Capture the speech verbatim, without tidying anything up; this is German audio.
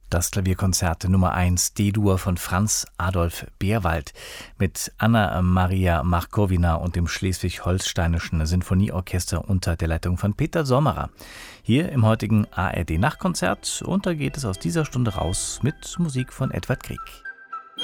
Das Klavierkonzert Nummer eins D-Dur von Franz Adolf Beerwald mit Anna-Maria Markowina und dem Schleswig-Holsteinischen Sinfonieorchester unter der Leitung von Peter Sommerer. Hier im heutigen A R D-Nachtkonzert und da geht es aus dieser Stunde raus mit Musik von Edvard Grieg.